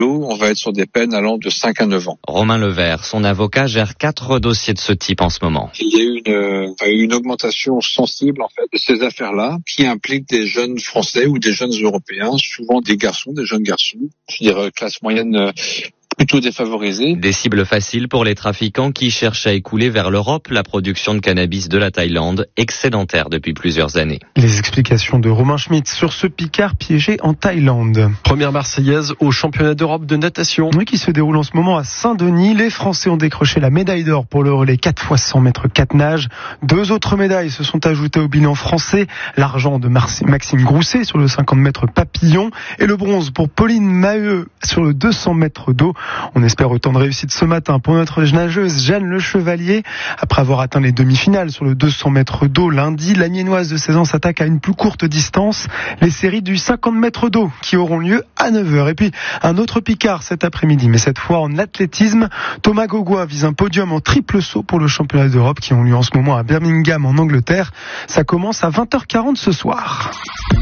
On va être sur des peines allant de 5 à 9 ans. Romain Levert, son avocat, gère 4 dossiers de ce type en ce moment. Il y a eu une augmentation sensible en fait de ces affaires-là qui impliquent des jeunes Français ou des jeunes Européens, souvent des jeunes garçons, je dirais classe moyenne plutôt défavorisés. Des cibles faciles pour les trafiquants qui cherchent à écouler vers l'Europe la production de cannabis de la Thaïlande, excédentaire depuis plusieurs années. Les explications de Romain Schmitt sur ce Picard piégé en Thaïlande. Première Marseillaise au championnat d'Europe de natation. Oui, qui se déroule en ce moment à Saint-Denis. Les Français ont décroché la médaille d'or pour le relais 4 x 100 mètres 4 nages. 2 autres médailles se sont ajoutées au bilan français. L'argent de Maxime Grousset sur le 50 mètres papillon et le bronze pour Pauline Maheu sur le 200 mètres d'eau. On espère autant de réussite ce matin pour notre nageuse Jeanne Le Chevalier. Après avoir atteint les demi-finales sur le 200 mètres d'eau lundi, la Miennoise de 16 ans s'attaque à une plus courte distance, les séries du 50 mètres d'eau qui auront lieu à 9h. Et puis un autre Picard cet après-midi, mais cette fois en athlétisme. Thomas Gogois vise un podium en triple saut pour le championnat d'Europe qui ont lieu en ce moment à Birmingham en Angleterre. Ça commence à 20h40 ce soir.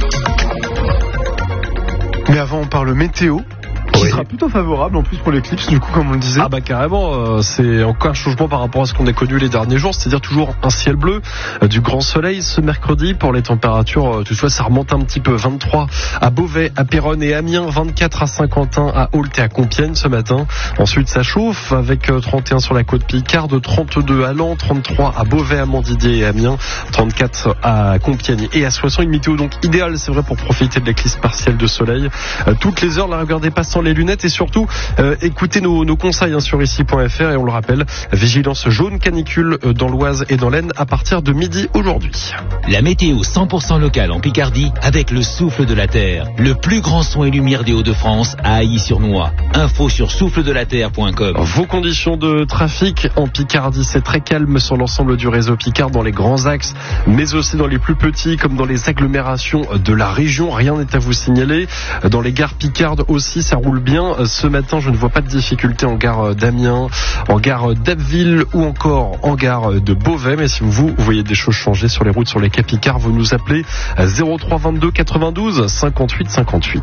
Mais avant on parle météo. Qui sera plutôt favorable en plus pour l'éclipse, du coup, comme on le disait. Ah bah carrément, c'est encore un changement par rapport à ce qu'on a connu les derniers jours, c'est-à-dire toujours un ciel bleu, du grand soleil ce mercredi. Pour les températures, toutefois ça remonte un petit peu, 23 à Beauvais, à Péronne et Amiens, 24 à Saint-Quentin, à Ault et à Compiègne ce matin. Ensuite ça chauffe avec 31 sur la côte Picarde, 32 à Lens, 33 à Beauvais, à Montdidier et Amiens, 34 à Compiègne et à Soissons. Une météo donc idéale, c'est vrai, pour profiter de l'éclipse partielle de soleil. Toutes les heures, la regardez pas sans les lunettes et surtout écoutez nos conseils sur ici.fr et on le rappelle, vigilance jaune canicule dans l'Oise et dans l'Aisne à partir de midi aujourd'hui. La météo 100% locale en Picardie avec le souffle de la terre, le plus grand son et lumière des Hauts-de-France à Ailly-sur-Noix. Info sur souffledelaterre.com. Vos conditions de trafic en Picardie, c'est très calme sur l'ensemble du réseau Picard dans les grands axes, mais aussi dans les plus petits comme dans les agglomérations de la région. Rien n'est à vous signaler. Dans les gares picardes aussi, ça roule bien. Ce matin, je ne vois pas de difficulté en gare d'Amiens, en gare d'Abbeville ou encore en gare de Beauvais. Mais si vous voyez des choses changer sur les routes, sur les quais Picard, vous nous appelez à 03 22 92 58 58.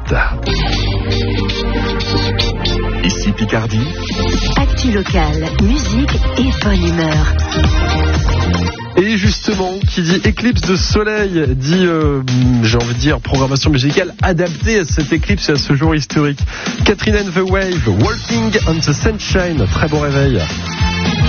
Ici Picardie. Actu locale, musique et bonne humeur. Et justement, qui dit éclipse de soleil, dit, j'ai envie de dire, programmation musicale adaptée à cette éclipse et à ce jour historique. Catherine and the Wave, Walking on the Sunshine. Très bon réveil.